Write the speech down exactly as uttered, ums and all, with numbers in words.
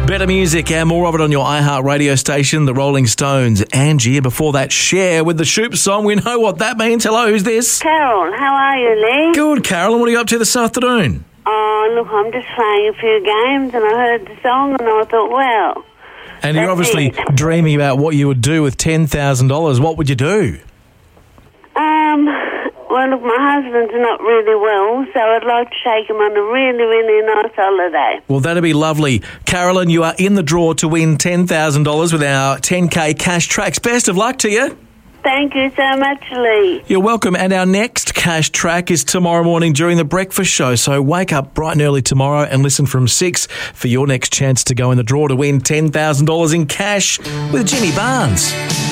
Better music and more of it on your iHeart radio station, The Rolling Stones. Angie, and before that, Cher with the Shoop song. We know what that means. Hello, who's this? Carol, how are you, Lee? Good, Carolyn. What are you up to this afternoon? Oh, look, I'm just playing a few games and I heard the song and I thought, well... And you're obviously it. dreaming about what you would do with ten thousand dollars. What would you do? Um, well, look, my husband's not really well, so I'd like to take him on a really, really nice holiday. Well, that'd be lovely. Carolyn, you are in the draw to win ten thousand dollars with our ten K cash tracks. Best of luck to you. Thank you so much, Lee. You're welcome. And our next cash track is tomorrow morning during the breakfast show. So wake up bright and early tomorrow and listen from six for your next chance to go in the draw to win ten thousand dollars in cash with Jimmy Barnes.